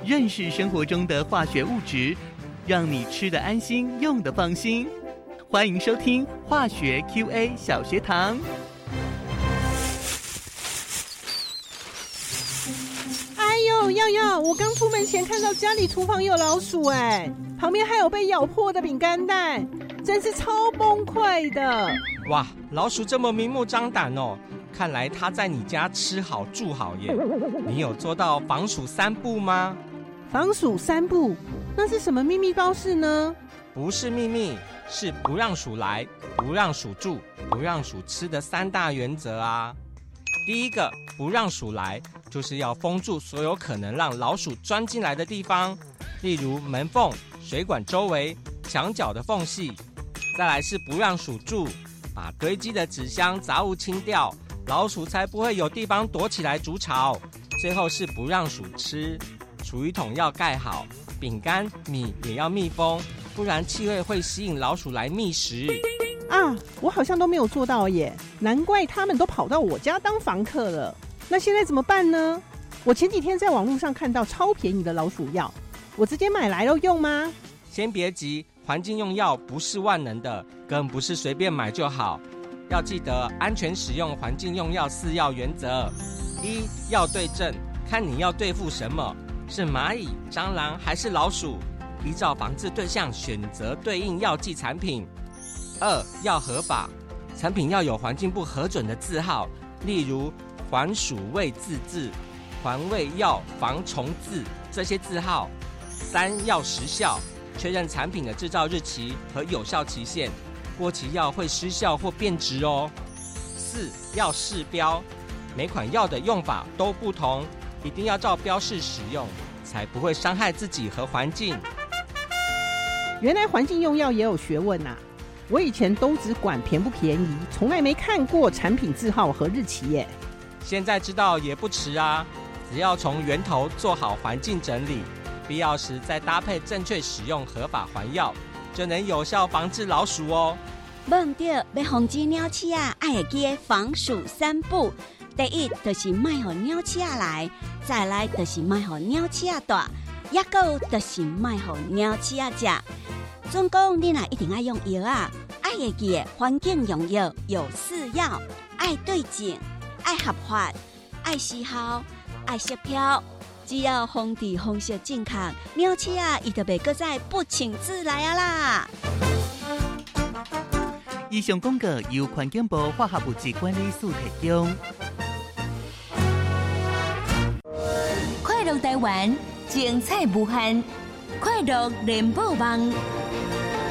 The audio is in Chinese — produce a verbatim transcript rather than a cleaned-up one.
认识生活中的化学物质，让你吃得安心，用得放心。欢迎收听化学 Q A 小学堂。 哎呦，耀耀，我刚出门前看到家里厨房有老鼠，哎，旁边还有被咬破的饼干蛋，真是超崩溃的。 哇，老鼠这么明目张胆哦，看来它在你家吃好住好耶。你有做到防鼠三不吗？ 防鼠三不，那是什么秘密招式呢？ 不是秘密，是不让鼠来，不让鼠住，不让鼠吃的三大原则啊。第一个，不让鼠来，就是要封住所有可能让老鼠钻进来的地方，例如门缝、水管周围、墙角的缝隙。再来是不让鼠住，把堆积的纸箱杂物清掉，老鼠才不会有地方躲起来筑巢。最后是不让鼠吃，厨余桶要盖好，饼干、米也要密封，不然气味会吸引老鼠来觅食。 啊，我好像都没有做到耶，难怪他们都跑到我家当房客了。那现在怎么办呢？我前几天在网络上看到超便宜的老鼠药，我直接买来了用吗？ 先别急，环境用药不是万能的，更不是随便买就好。要记得安全使用环境用药四要原则：一、要对症，看你要对付什么，是蚂蚁、蟑螂还是老鼠，依照防治对象选择对应药剂产品。二、要合法，产品要有环境部核准的字号，例如环鼠卫自治、环卫药防虫字这些字号。三、要时效，确认产品的制造日期和有效期限，过期药会失效或变质哦。四、要试标，每款药的用法都不同，一定要照标示使用，才不会伤害自己和环境。 原来环境用药也有学问啊！我以前都只管便不便宜，从来没看过产品字号和日期耶。 现在知道也不迟啊，只要从源头做好环境整理，必要时再搭配正确使用合法环药，就能有效防治老鼠哦。 忘掉要防止鸟鼠啊，爱会记得防鼠三不。第一就是卖予鸟鼠来，再来就是卖予鸟鼠大，也有就是卖予鸟鼠食。总共你若一定要用药啊，爱会记得环境用药有四要：爱对症、爱合法、爱时效、爱识标。只要防治方式正确，鸟鼠啊，伊就袂搁再不请自来啊啦。 以上广告由环境部化学物质管理署提供。 快乐台湾，精彩无限，快乐联播网。